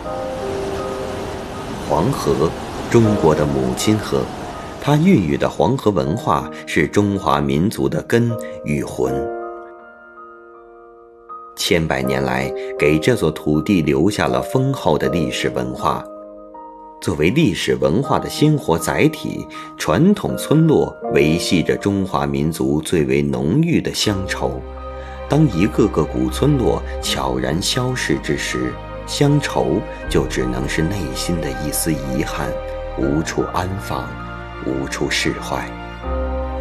黄河，中国的母亲河，它孕育的黄河文化是中华民族的根与魂。千百年来，给这座土地留下了丰厚的历史文化。作为历史文化的鲜活载体，传统村落维系着中华民族最为浓郁的乡愁。当一个个古村落悄然消逝之时，乡愁就只能是内心的一丝遗憾，无处安放，无处释怀。